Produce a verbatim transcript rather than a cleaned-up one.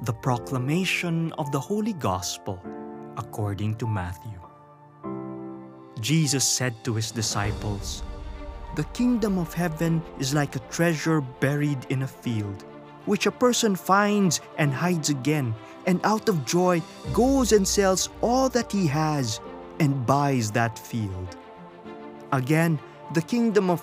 The proclamation of the Holy Gospel according to Matthew. Jesus said to his disciples, "The kingdom of heaven is like a treasure buried in a field, which a person finds and hides again, and out of joy goes and sells all that he has and buys that field. Again, the kingdom of